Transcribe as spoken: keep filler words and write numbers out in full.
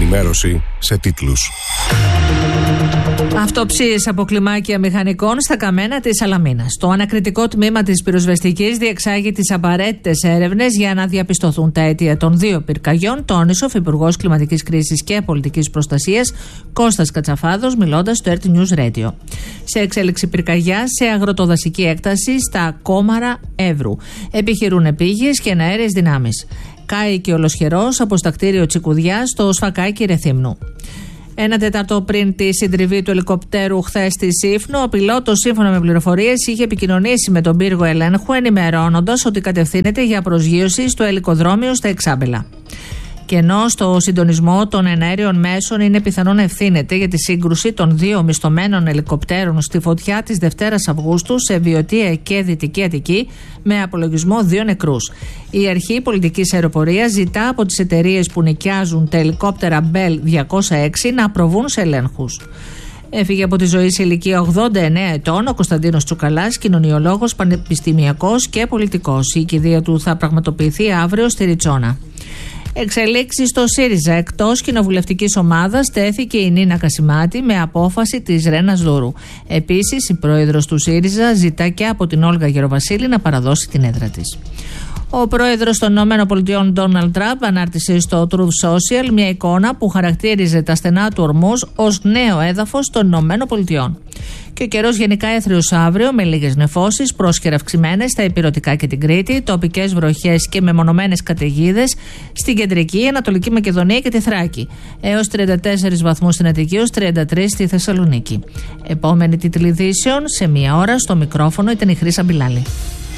Ενημέρωση σε τίτλους. Αυτοψίες από κλιμάκια μηχανικών στα καμένα της Σαλαμίνας. Το ανακριτικό τμήμα της πυροσβεστικής διεξάγει τις απαραίτητες έρευνες για να διαπιστωθούν τα αίτια των δύο πυρκαγιών, τόνισε ο Υφυπουργός Κλιματικής Κρίσης και Πολιτικής Προστασίας Κώστας Κατσαφάδος, μιλώντας στο Earth News Radio. Σε εξέλιξη πυρκαγιά σε αγροτοδασική έκταση στα Κόμαρα Εύρου. Επιχειρούν επίγειες και εναέρειες δυνάμεις. Κάει και ολοσχερός από στα κτίριο Τσικουδιά στο Σφακάκι Ρεθύμνου. Ένα τέταρτο πριν τη συντριβή του ελικοπτέρου χθες στη Σύφνο, ο πιλότος, σύμφωνα με πληροφορίες, είχε επικοινωνήσει με τον πύργο ελέγχου, ενημερώνοντας ότι κατευθύνεται για προσγείωση στο ελικοδρόμιο στα Εξάμπελα. Και ενώ στο συντονισμό των εναέριων μέσων είναι πιθανόν να ευθύνεται για τη σύγκρουση των δύο μισθωμένων ελικοπτέρων στη φωτιά της Δευτέρας Αυγούστου σε Βιωτία και Δυτική Αττική, με απολογισμό δύο νεκρούς. Η Αρχή Πολιτικής Αεροπορίας ζητά από τις εταιρείες που νοικιάζουν τα ελικόπτερα Bell διακόσια έξι να προβούν σε ελέγχους. Έφυγε από τη ζωή σε ηλικία ογδόντα εννέα ετών ο Κωνσταντίνος Τσουκαλάς, κοινωνιολόγος, πανεπιστημιακός και πολιτικός. Η κηδεία του θα πραγματοποιηθεί αύριο στη Ριτσόνα. Εξελίξεις στο ΣΥΡΙΖΑ. Εκτός κοινοβουλευτικής ομάδας τέθηκε η Νίνα Κασιμάτη με απόφαση της Ρένας Δούρου. Επίσης, η πρόεδρος του ΣΥΡΙΖΑ ζητά και από την Όλγα Γεροβασίλη να παραδώσει την έδρα της. Ο πρόεδρος των ΗΠΑ, Ντόναλντ Τραμπ, ανάρτησε στο Truth Social μια εικόνα που χαρακτήριζε τα στενά του Ορμούζ ως νέο έδαφος των ΗΠΑ. Και ο καιρός γενικά έθριος αύριο, με λίγες νεφώσεις, πρόσχερα αυξημένες στα Ηπειρωτικά και την Κρήτη, τοπικές βροχές και μεμονωμένες καταιγίδες στην κεντρική, Ανατολική Μακεδονία και τη Θράκη. Έως τριάντα τέσσερις βαθμούς στην Αττική, έως τριάντα τρεις στη Θεσσαλονίκη. Επόμενη τίτλη ειδήσεων σε μία ώρα στο μικρόφωνο ήταν η Χρύσα Μπιλάλη.